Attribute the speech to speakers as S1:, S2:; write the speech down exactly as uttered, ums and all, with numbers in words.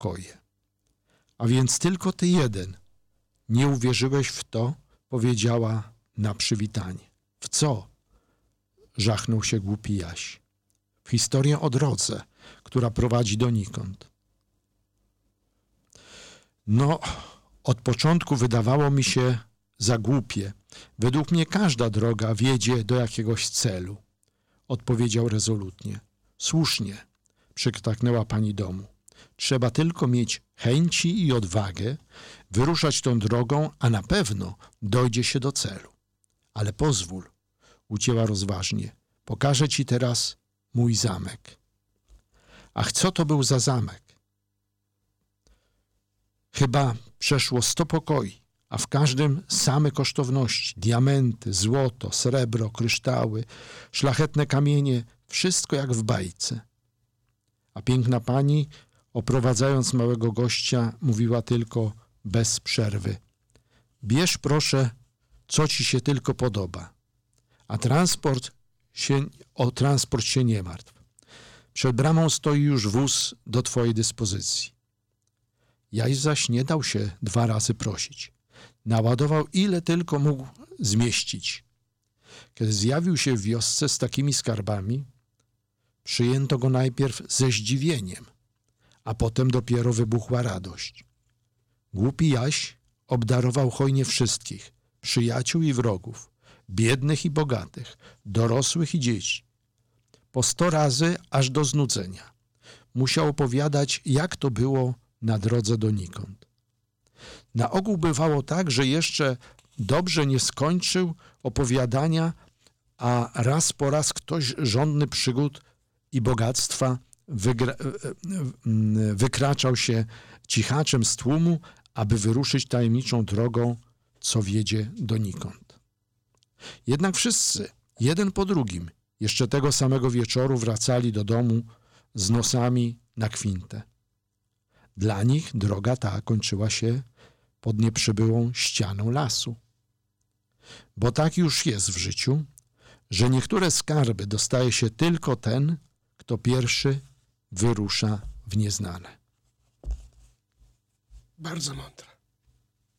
S1: pokoje. A więc tylko ty jeden nie uwierzyłeś w to, powiedziała na przywitanie. W co? Żachnął się głupi Jaś. W historię o drodze, która prowadzi donikąd. No, od początku wydawało mi się za głupie. Według mnie każda droga wiedzie do jakiegoś celu. Odpowiedział rezolutnie. Słusznie, przytaknęła pani domu. Trzeba tylko mieć chęci i odwagę, wyruszać tą drogą, a na pewno dojdzie się do celu. Ale pozwól, ucięła rozważnie, pokażę ci teraz mój zamek. Ach, co to był za zamek? Chyba przeszło sto pokoi, a w każdym same kosztowności, diamenty, złoto, srebro, kryształy, szlachetne kamienie, wszystko jak w bajce. A piękna pani, oprowadzając małego gościa, mówiła tylko bez przerwy. Bierz proszę, co ci się tylko podoba, a transport się, o transport się nie martw. Przed bramą stoi już wóz do twojej dyspozycji. Jaś zaś nie dał się dwa razy prosić. Naładował ile tylko mógł zmieścić. Kiedy zjawił się w wiosce z takimi skarbami, przyjęto go najpierw ze zdziwieniem, a potem dopiero wybuchła radość. Głupi Jaś obdarował hojnie wszystkich, przyjaciół i wrogów, biednych i bogatych, dorosłych i dzieci. Po sto razy aż do znudzenia. Musiał opowiadać, jak to było na drodze donikąd. Na ogół bywało tak, że jeszcze dobrze nie skończył opowiadania, a raz po raz ktoś żądny przygód i bogactwa wygra- wykraczał się cichaczem z tłumu, aby wyruszyć tajemniczą drogą, co wiedzie donikąd. Jednak wszyscy, jeden po drugim, jeszcze tego samego wieczoru wracali do domu z nosami na kwintę. Dla nich droga ta kończyła się pod nieprzybyłą ścianą lasu. Bo tak już jest w życiu, że niektóre skarby dostaje się tylko ten, kto pierwszy wyrusza w nieznane.
S2: Bardzo mądre.